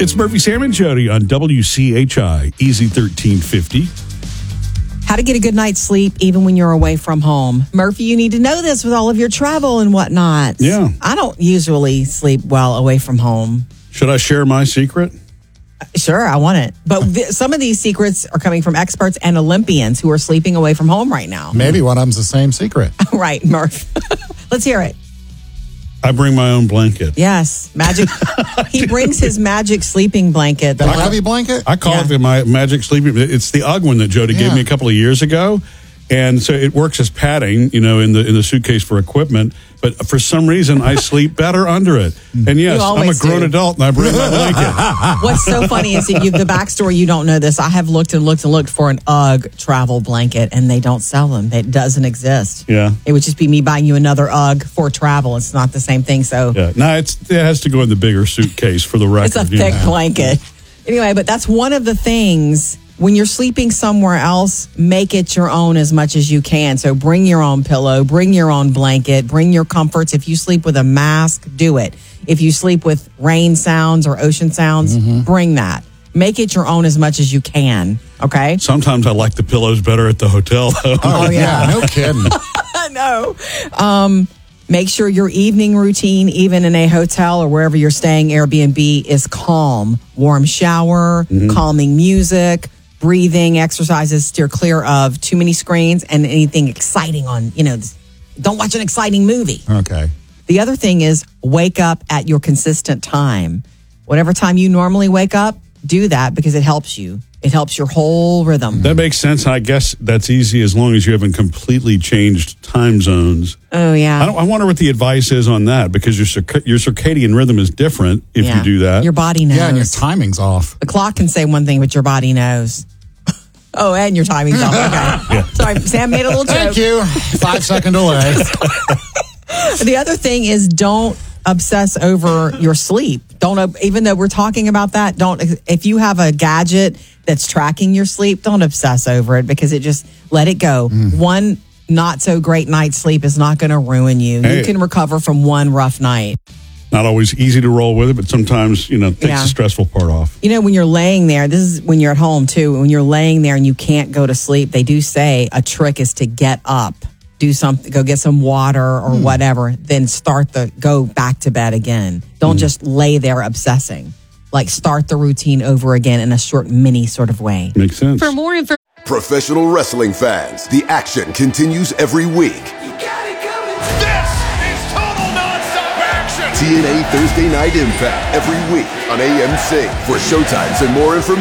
It's Murphy, Sam, and Jody on WCHI, Easy 1350. How to get a good night's sleep even when you're away from home. Murphy, you need to know this with all of your travel and whatnot. Yeah. I don't usually sleep well away from home. Should I share my secret? Sure, I want it. But some of these secrets are coming from experts and Olympians who are sleeping away from home right now. Maybe one of them's the same secret. Right, Murph. Let's hear it. I bring my own blanket. Yes, magic. He brings his magic sleeping blanket. The heavy blanket? I call it my magic sleeping. It's the UGG one that Jody gave me a couple of years ago, and so it works as padding, in the suitcase for equipment. But for some reason, I sleep better under it. And yes, I'm a grown adult, and I bring my blanket. What's so funny is the backstory. You don't know this. I have looked and looked and looked for an UGG travel blanket, and they don't sell them. It doesn't exist. Yeah, it would just be me buying you another UGG for travel. It's not the same thing. So yeah, no, it has to go in the bigger suitcase for the record. It's a thick blanket. Anyway, but that's one of the things. When you're sleeping somewhere else, make it your own as much as you can. So bring your own pillow, bring your own blanket, bring your comforts. If you sleep with a mask, do it. If you sleep with rain sounds or ocean sounds, bring that. Make it your own as much as you can, okay? Sometimes I like the pillows better at the hotel, though. Oh, yeah, no kidding. No. Make sure your evening routine, even in a hotel or wherever you're staying, Airbnb, is calm. Warm shower, calming music, breathing exercises, steer clear of too many screens and anything exciting on, don't watch an exciting movie. Okay. The other thing is wake up at your consistent time. Whatever time you normally wake up, do that because it helps you. It helps your whole rhythm. That makes sense. I guess that's easy as long as you haven't completely changed time zones. Oh, yeah. I wonder what the advice is on that because your circadian rhythm is different if you do that. Your body knows. Yeah, and your timing's off. The clock can say one thing, but your body knows. Oh, and your timing's off. Okay. Yeah. Sorry, Sam made a little joke. Thank you. 5-second delay. The other thing is don't obsess over your sleep. Even though we're talking about that, if you have a gadget that's tracking your sleep, don't obsess over it because it just let it go. One not so great night's sleep is not going to ruin you. Hey. You can recover from one rough night. Not always easy to roll with it, but sometimes, takes the stressful part off. When you're laying there, this is when you're at home too, when you're laying there and you can't go to sleep, they do say a trick is to get up, do something, go get some water or whatever, then go back to bed again. Don't just lay there obsessing. Like start the routine over again in a short mini sort of way. Makes sense. For more information. Professional wrestling fans, the action continues every week. You got it coming. This is total nonstop action. TNA Thursday Night Impact every week on AMC. For showtimes and more information.